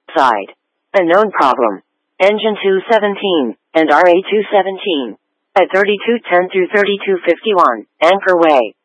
Side. A known problem. Engine 217 and RA 217 at 3210 through 3251, Anchor Way.